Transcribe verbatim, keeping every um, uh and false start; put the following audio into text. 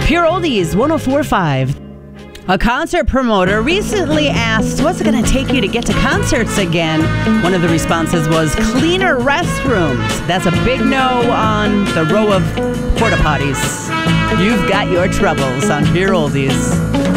Pure Oldies, one oh four point five. A concert promoter recently asked, what's it going to take you to get to concerts again? One of the responses was cleaner restrooms. That's a big no on the row of porta potties. You've got your troubles on Pure Oldies.